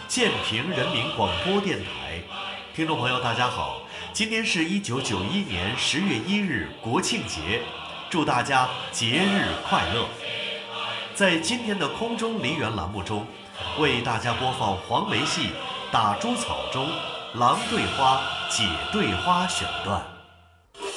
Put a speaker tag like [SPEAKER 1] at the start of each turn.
[SPEAKER 1] 建平人民广播电台。听众朋友大家好，今天是1991年10月1日国庆节，祝大家节日快乐。在今天的空中梨园栏目中，为大家播放黄梅戏《打猪草》中郎对花姐对花选段。